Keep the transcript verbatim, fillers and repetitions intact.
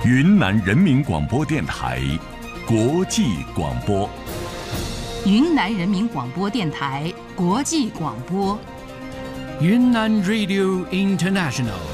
云南人民广播电台国际广播。 云南人民广播电台国际广播。 云南 Radio International。